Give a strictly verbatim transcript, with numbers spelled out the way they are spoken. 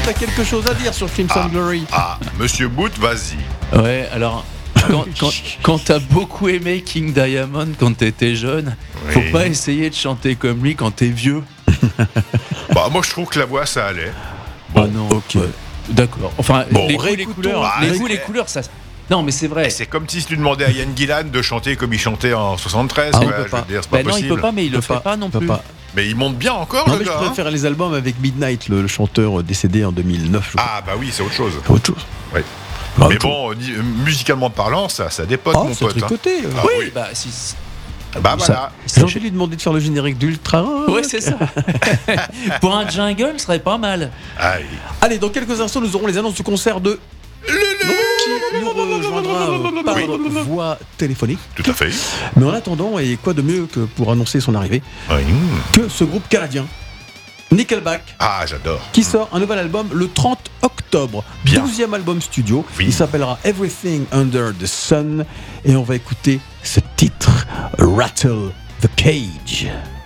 a quelque chose à dire sur Crimson Ah. Glory. Ah, Monsieur Boot, vas-y. Ouais, alors, quand, quand, quand t'as beaucoup aimé King Diamond quand t'étais jeune, faut Oui. pas essayer de chanter comme lui quand t'es vieux. Bah, moi, je trouve que la voix, ça allait. Ah non, ok. ouais, d'accord. Enfin, Bon, les goûts, les réécoutons. couleurs, Ah, les c'est- goûts, les couleurs, ça. Non, mais c'est vrai. Et c'est comme si tu demandais à Ian Gillan de chanter comme il chantait en soixante-treize. Ah, on quoi, peut je pas. veux dire, c'est pas Ben non, il possible. peut pas, mais il le Peut fait pas, pas non peut plus. pas. Mais il monte bien encore, Non, le mais je gars. hein. préfère les albums avec Midnight, le, le chanteur décédé en deux mille neuf. Je crois. Ah, bah oui, c'est autre chose. Autre chose. Oui. Bah, Mais autre chose. bon, ni- musicalement parlant, ça, ça dépote, Ah, mon c'est pote. hein. tricoté. euh. Ah, oui, oui. bah si. si- Bah Ça- voilà. J'ai envie de lui demander de faire le générique d'Ultra. Ouais, c'est ça. Pour un jungle, ce serait pas mal. Ah, oui. Allez, dans quelques instants, nous aurons les annonces du concert de qui nous rejoindra euh, par voie téléphonique. Tout à fait. Mais en attendant, et quoi de mieux que pour annoncer son arrivée, Oui. que ce groupe canadien, Nickelback, Ah, j'adore. qui sort un nouvel album le trente octobre. Bien. douzième album studio. Oui. Il s'appellera Everything Under the Sun. Et on va écouter ce titre, Rattle the Cage.